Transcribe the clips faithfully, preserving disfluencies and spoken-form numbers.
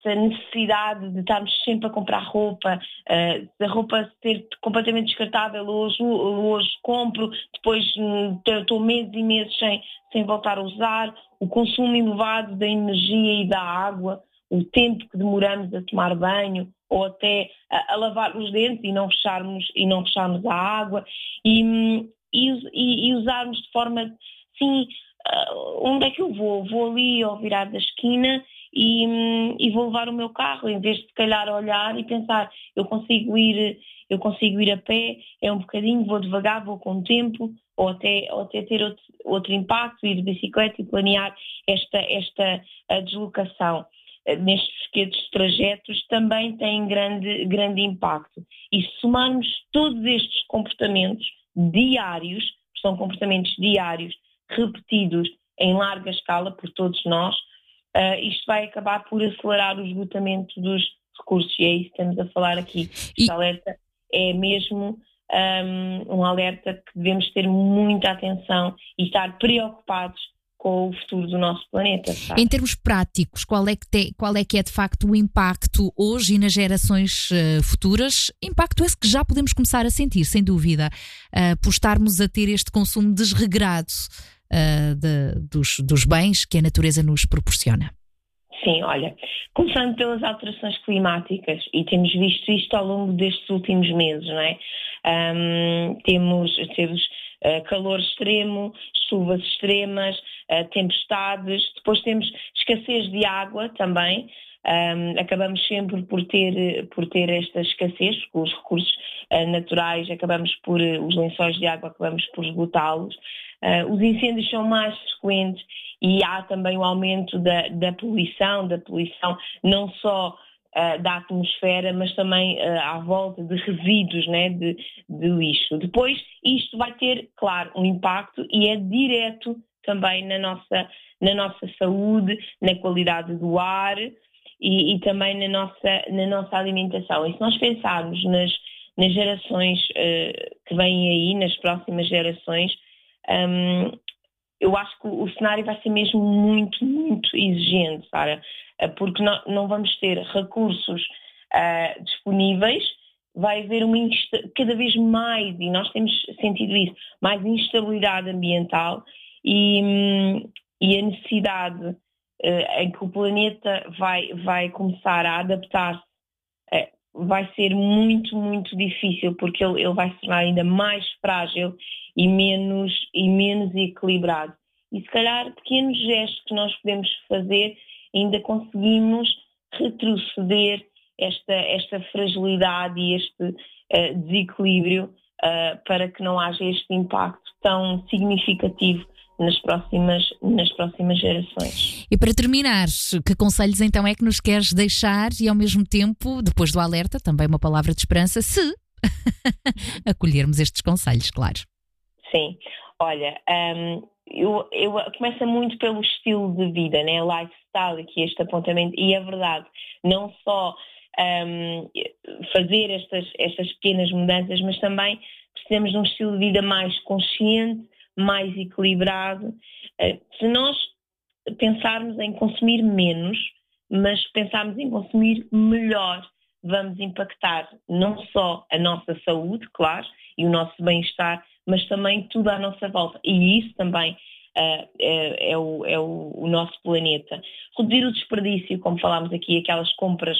esta necessidade de estarmos sempre a comprar roupa, uh, da roupa ser completamente descartável, hoje, hoje compro, depois estou meses e meses sem, sem voltar a usar, o consumo elevado da energia e da água, o tempo que demoramos a tomar banho ou até a, a lavar os dentes e não fecharmos, e não fecharmos a água e, e, e usarmos de forma, sim, uh, onde é que eu vou? Vou ali ao virar da esquina e, e vou levar o meu carro, em vez de se calhar olhar e pensar, eu consigo ir, eu consigo ir a pé, é um bocadinho, vou devagar, vou com o tempo, ou até, ou até ter outro, outro impacto, ir de bicicleta e planear esta, esta a deslocação nestes pequenos trajetos também tem grande, grande impacto. E se somarmos todos estes comportamentos diários, que são comportamentos diários, repetidos em larga escala por todos nós, uh, isto vai acabar por acelerar o esgotamento dos recursos. E é isso que estamos a falar aqui. Este e... alerta é mesmo um, um alerta que devemos ter muita atenção e estar preocupados com o futuro do nosso planeta. Sabe? Em termos práticos, qual é, que te, qual é que é de facto o impacto hoje e nas gerações uh, futuras? Impacto esse que já podemos começar a sentir, sem dúvida, uh, por estarmos a ter este consumo desregrado uh, de, dos, dos bens que a natureza nos proporciona. Sim, olha, começando pelas alterações climáticas, e temos visto isto ao longo destes últimos meses, não é? Um, temos, temos uh, calor extremo, chuvas extremas, uh, tempestades, depois temos escassez de água também. Um, acabamos sempre por ter, por ter esta escassez, com os recursos uh, naturais, acabamos por, uh, os lençóis de água acabamos por esgotá-los. Uh, os incêndios são mais frequentes e há também o aumento da, da poluição, da poluição não só uh, da atmosfera, mas também uh, à volta de resíduos, né, de, de lixo. Depois, isto vai ter, claro, um impacto e é direto também na nossa, na nossa saúde, na qualidade do ar e, e também na nossa, na nossa alimentação. E se nós pensarmos nas, nas gerações uh, que vêm aí, nas próximas gerações, um, eu acho que o cenário vai ser mesmo muito, muito exigente, Sara, porque não, não vamos ter recursos uh, disponíveis, vai haver uma insta- cada vez mais, e nós temos sentido isso, mais instabilidade ambiental e, um, e a necessidade uh, em que o planeta vai, vai começar a adaptar-se uh, vai ser muito, muito difícil, porque ele, ele vai se tornar ainda mais frágil e menos, e menos equilibrado. E se calhar pequenos gestos que nós podemos fazer, ainda conseguimos retroceder esta, esta fragilidade e este uh, desequilíbrio uh, para que não haja este impacto tão significativo nas próximas, nas próximas gerações. E para terminar, que conselhos então é que nos queres deixar e ao mesmo tempo, depois do alerta, também uma palavra de esperança, se acolhermos estes conselhos, claro. Sim, olha, um, eu, eu começa muito pelo estilo de vida, né? Lifestyle, aqui este apontamento, e é verdade, não só um, fazer estas, estas pequenas mudanças, mas também precisamos de um estilo de vida mais consciente, mais equilibrado. Uh, se nós pensarmos em consumir menos, mas pensarmos em consumir melhor, vamos impactar não só a nossa saúde, claro, e o nosso bem-estar, mas também tudo à nossa volta. E isso também uh, é, é, o, é o, o nosso planeta. Reduzir o desperdício, como falámos aqui, aquelas compras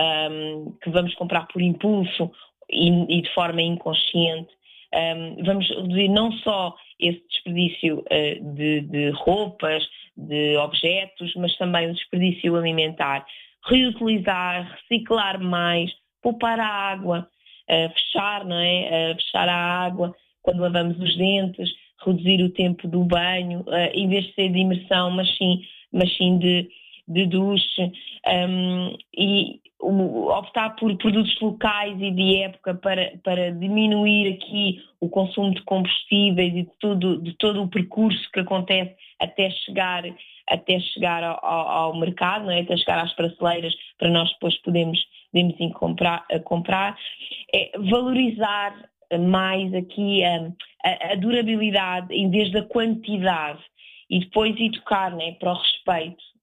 um, que vamos comprar por impulso e, e de forma inconsciente. Um, vamos reduzir não só esse desperdício uh, de, de roupas, de objetos, mas também o desperdício alimentar. Reutilizar, reciclar mais, poupar a água, uh, fechar, não é? Uh, fechar a água quando lavamos os dentes, reduzir o tempo do banho, uh, em vez de ser de imersão, mas sim, mas sim de, de duche, um, e um, optar por produtos locais e de época para, para diminuir aqui o consumo de combustíveis e de todo, de todo o percurso que acontece até chegar, até chegar ao, ao mercado, não é? Até chegar às prateleiras para nós depois podermos, podermos ir comprar, comprar. É valorizar mais aqui a, a, a durabilidade em vez da quantidade e depois educar, né, para o respeito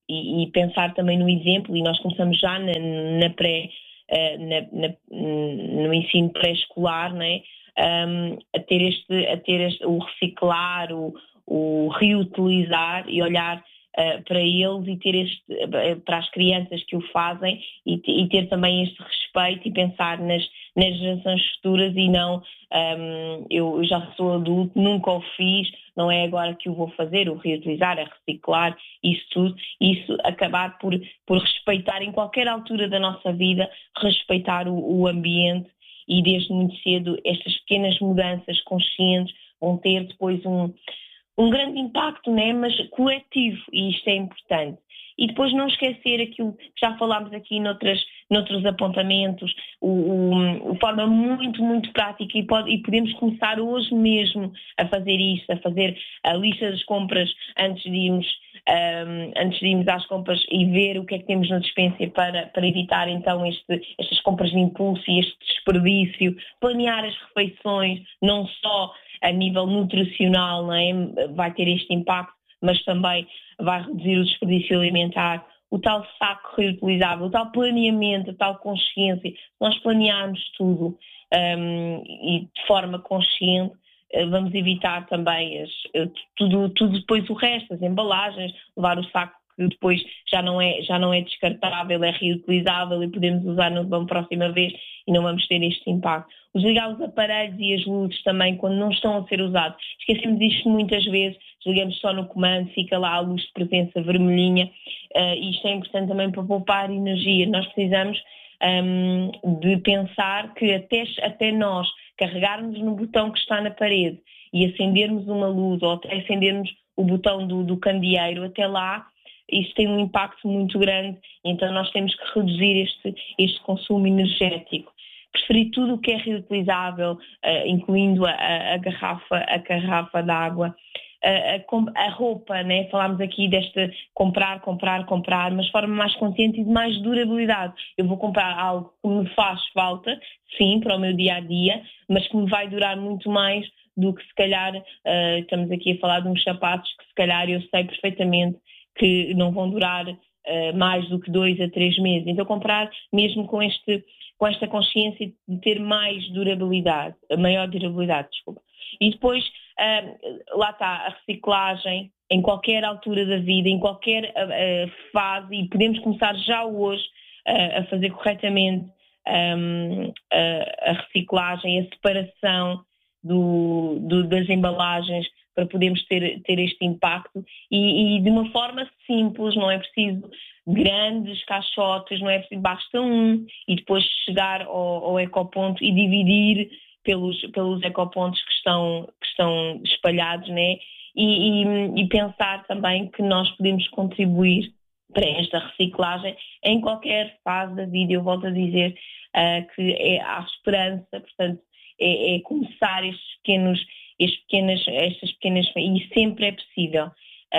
e, e pensar também no exemplo, e nós começamos já na, na pré, uh, na, na, no ensino pré-escolar, não é? Um, a ter este, a ter este, o reciclar, o, o reutilizar e olhar uh, para eles e ter este, uh, para as crianças que o fazem e, e ter também este respeito e pensar nas, nas gerações futuras e não, um, eu já sou adulto, nunca o fiz, não é agora que o vou fazer, o reutilizar, a reciclar, isso tudo, isso acabar por, por respeitar em qualquer altura da nossa vida, respeitar o, o ambiente. E desde muito cedo estas pequenas mudanças conscientes vão ter depois um, um grande impacto, né? Mas coletivo, e isto é importante. E depois não esquecer aquilo que já falámos aqui noutras, noutros apontamentos, o, o, de forma muito, muito prática, e, pode, e podemos começar hoje mesmo a fazer isso, a fazer a lista das compras antes de irmos, um, antes de irmos às compras e ver o que é que temos na despensa para, para evitar então este, estas compras de impulso e este desperdício, planear as refeições, não só a nível nutricional, não é? Vai ter este impacto, mas também vai reduzir o desperdício alimentar, o tal saco reutilizável, o tal planeamento, a tal consciência. Se nós planearmos tudo um, e de forma consciente, vamos evitar também as, tudo, tudo depois o resto, as embalagens, levar o saco que depois já não é, já não é descartável, é reutilizável e podemos usar numa próxima vez e não vamos ter este impacto. Desligar os aparelhos e as luzes também quando não estão a ser usados. Esquecemos disto muitas vezes, desligamos só no comando, fica lá a luz de presença vermelhinha, uh, e isto é importante também para poupar energia. Nós precisamos um, de pensar que até, até nós carregarmos no botão que está na parede e acendermos uma luz ou até acendermos o botão do, do candeeiro, até lá isso tem um impacto muito grande, então nós temos que reduzir este, este consumo energético. Preferir tudo o que é reutilizável, uh, incluindo a, a, garrafa, a garrafa de água, uh, a, a roupa, né? Falámos aqui desta comprar, comprar, comprar, mas de forma mais consciente e de mais durabilidade. Eu vou comprar algo que me faz falta, sim, para o meu dia-a-dia, mas que me vai durar muito mais do que se calhar, uh, estamos aqui a falar de uns sapatos que se calhar eu sei perfeitamente que não vão durar uh, mais do que dois a três meses. Então comprar mesmo com, este, com esta consciência de ter mais durabilidade, maior durabilidade, desculpa. E depois, uh, lá está, a reciclagem em qualquer altura da vida, em qualquer uh, fase, e podemos começar já hoje uh, a fazer corretamente um, a, a reciclagem, a separação do, do, das embalagens, para podermos ter, ter este impacto e, e de uma forma simples, não é preciso grandes caixotes, não é preciso, basta um e depois chegar ao, ao ecoponto e dividir pelos, pelos ecopontos que estão, que estão espalhados, né? E, e, e pensar também que nós podemos contribuir para esta reciclagem em qualquer fase da vida. Eu volto a dizer uh, que é, há esperança, portanto, é, é começar estes pequenos Estes pequenas, estas pequenas, e sempre é possível.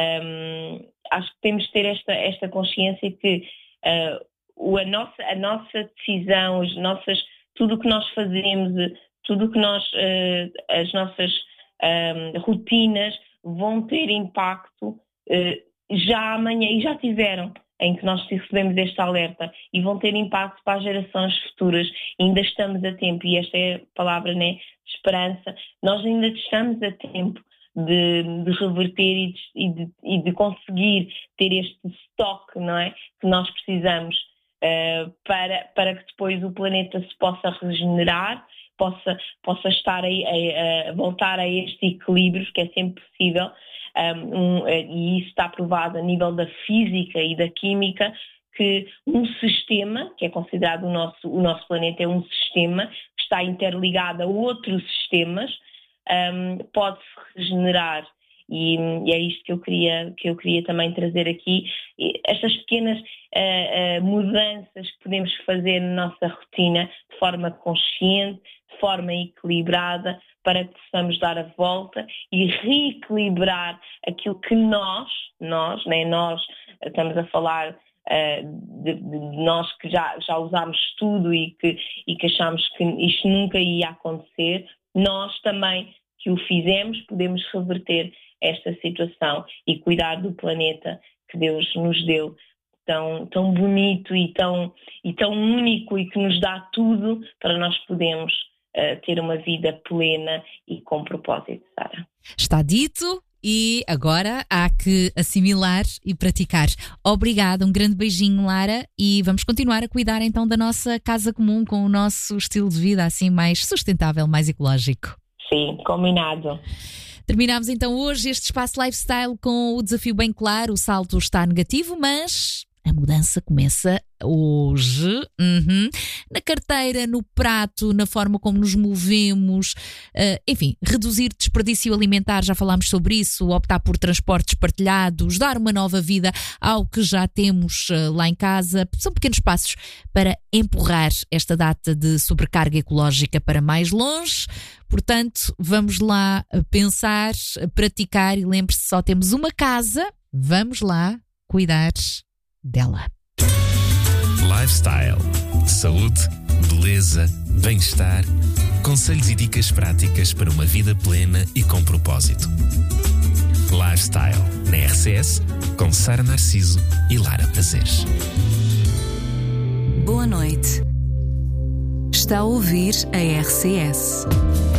Um, acho que temos de ter esta, esta consciência que uh, o, a, nossa, a nossa decisão, as nossas, tudo o que nós fazemos, tudo o que nós, uh, as nossas um, rotinas vão ter impacto uh, já amanhã, e já tiveram, em que nós recebemos este alerta, e vão ter impacto para as gerações futuras. Ainda estamos a tempo, e esta é a palavra, né, de esperança, nós ainda estamos a tempo de, de reverter e de, e, de, e de conseguir ter este estoque, não é, que nós precisamos uh, para, para que depois o planeta se possa regenerar, possa, possa estar a, a, a voltar a este equilíbrio, que é sempre possível. Um, um, e isso está provado a nível da física e da química, que um sistema, que é considerado o nosso, o nosso planeta é um sistema que está interligado a outros sistemas, um, pode-se regenerar. E, e é isto que eu queria, que eu queria também trazer aqui. Estas pequenas uh, uh, mudanças que podemos fazer na nossa rotina de forma consciente, de forma equilibrada, para que possamos dar a volta e reequilibrar aquilo que nós, nós, né, nós estamos a falar uh, de, de nós que já, já usámos tudo e que, e que achamos que isto nunca ia acontecer, nós também que o fizemos podemos reverter esta situação e cuidar do planeta que Deus nos deu, tão, tão bonito e tão, e tão único, e que nos dá tudo para nós podermos uh, ter uma vida plena e com propósito, Sara. Está dito. E agora há que assimilar e praticar. Obrigada, um grande beijinho, Lara, e vamos continuar a cuidar então da nossa casa comum com o nosso estilo de vida assim mais sustentável, mais ecológico. Sim, combinado. Terminamos então hoje este espaço lifestyle com o desafio bem claro: o salto está negativo, mas a mudança começa hoje. Uhum. Na carteira, no prato, na forma como nos movemos, uh, enfim, reduzir desperdício alimentar, já falámos sobre isso, optar por transportes partilhados, dar uma nova vida ao que já temos uh, lá em casa. São pequenos passos para empurrar esta data de sobrecarga ecológica para mais longe. Portanto, vamos lá pensar, praticar, e lembre-se, só temos uma casa, vamos lá cuidar dela. Lifestyle, saúde, beleza, bem-estar, conselhos e dicas práticas para uma vida plena e com propósito. Lifestyle, na R C S, com Sara Narciso e Lara Prazeres. Boa noite. Está a ouvir a R C S.